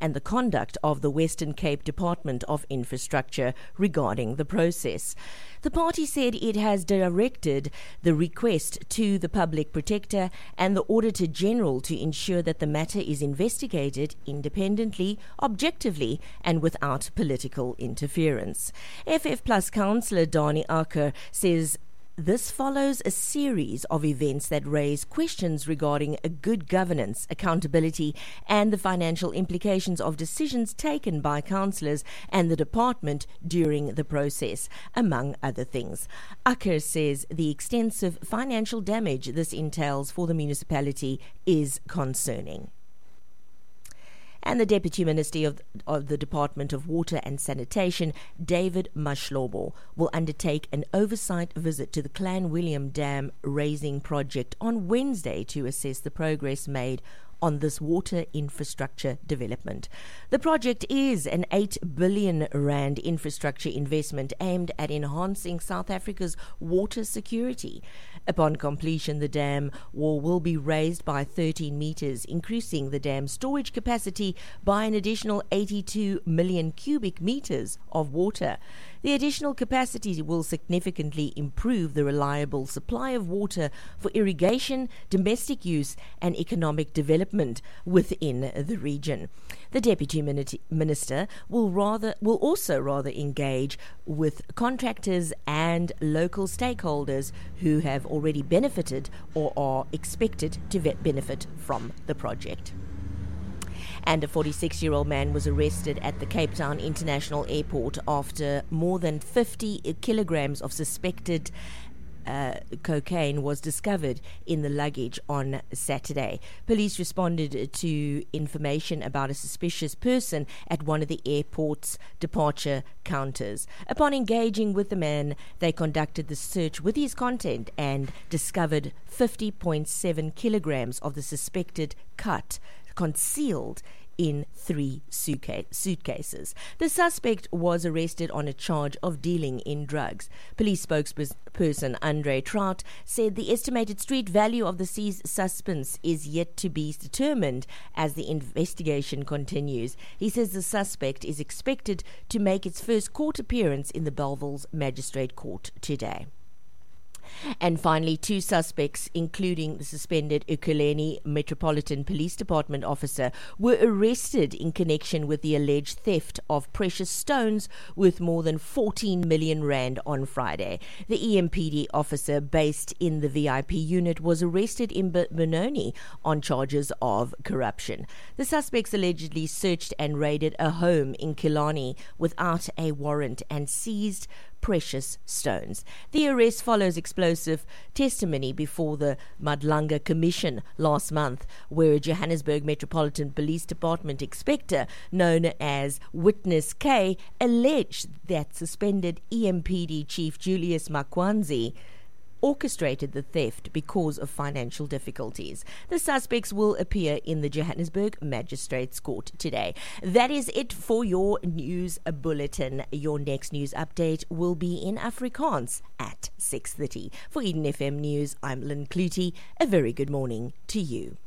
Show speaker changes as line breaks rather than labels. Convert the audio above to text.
and the conduct of the Western Cape Department of Infrastructure regarding the process. The party said it has directed the request to the Public Protector and the Auditor General to ensure that the matter is investigated independently, objectively, and without political interference. FF Plus councillor Dani Acker says this follows a series of events that raise questions regarding good governance, accountability, and the financial implications of decisions taken by councillors and the department during the process, among other things. Acker says the extensive financial damage this entails for the municipality is concerning. And the Deputy Minister of the Department of Water and Sanitation, David Mashlobo, will undertake an oversight visit to the Clan William Dam raising project on Wednesday to assess the progress made on this water infrastructure development. The project is an 8 billion rand infrastructure investment aimed at enhancing South Africa's water security. Upon completion, the dam wall will be raised by 13 metres, increasing the dam's storage capacity by an additional 82 million cubic metres of water. The additional capacity will significantly improve the reliable supply of water for irrigation, domestic use, and economic development within the region. The Deputy Minister will also engage with contractors and local stakeholders who have already benefited or are expected to benefit from the project. And a 46-year-old man was arrested at the Cape Town International Airport after more than 50 kilograms of suspected cocaine was discovered in the luggage on Saturday. Police responded to information about a suspicious person at one of the airport's departure counters. Upon engaging with the man, they conducted the search with his content and discovered 50.7 kilograms of the suspected cut concealed in 3 suitcases. The suspect was arrested on a charge of dealing in drugs. Police spokesperson Andre Trout said the estimated street value of the seized substance is yet to be determined as the investigation continues. He says the suspect is expected to make its first court appearance in the Bellville's Magistrate Court today. And finally, 2 suspects, including the suspended Ekurhuleni Metropolitan Police Department officer, were arrested in connection with the alleged theft of precious stones worth more than 14 million rand on Friday. The EMPD officer based in the VIP unit was arrested in Benoni on charges of corruption. The suspects allegedly searched and raided a home in Killarney without a warrant and seized precious stones. The arrest follows explosive testimony before the Madlanga Commission last month, where a Johannesburg Metropolitan Police Department inspector known as Witness K alleged that suspended EMPD Chief Julius Makwanzi orchestrated the theft because of financial difficulties. The suspects will appear in the Johannesburg Magistrates Court today. That is it for your news bulletin. Your next news update will be in Afrikaans at 6:30. For Eden FM News, I'm Lynn Clutie. A very good morning to you.